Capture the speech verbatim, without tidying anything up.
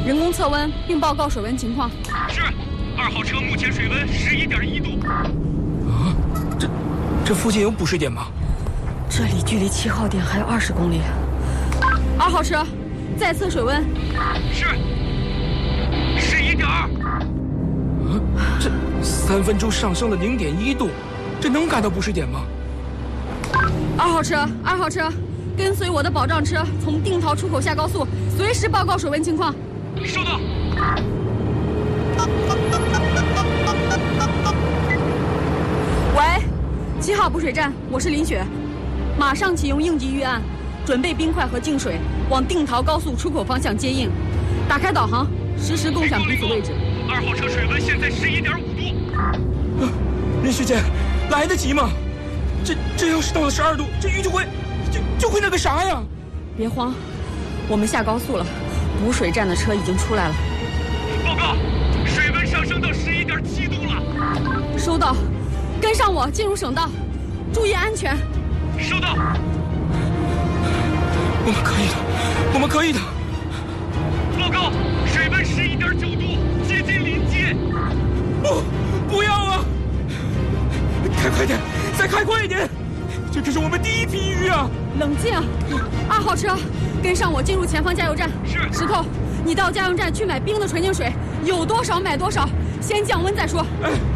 人工测温并报告水温情况。 是，二号车目前水温十一点一度。 啊，这这附近有补水点吗？ 这里距离七号点还有二十公里。二号车，再测水温。 是，十一点二。 啊，这三分钟上升了零点一度，这能赶到补水点吗？ 二号车，二号车，跟随我的保障车从定陶出口下高速，随时报告水温情况。 收到。 喂，七号补水站，我是林雪，马上启用应急预案，准备冰块和净水，往定陶高速出口方向接应。打开导航，实时共享彼此位置。 二号车水温现在十一点五度。 啊，林学姐，来得及吗？这这要是到了十二度，这鱼就会就就会那个啥呀！ 别慌，我们下高速了，补水站的车已经出来了。 报告，水温上升到十一点七度了。 收到，跟上我进入省道，注意安全。 收到。 我们可以的，我们可以的。 报告，水温十一点九度，接近临界。 不，不要啊！开快点，再开快一点！这可是我们第一批鱼啊！ 冷静，二号车，跟上我进入前方加油站。 是。 石头，你到加油站去买冰的纯净水，有多少买多少，先降温再说。 哎。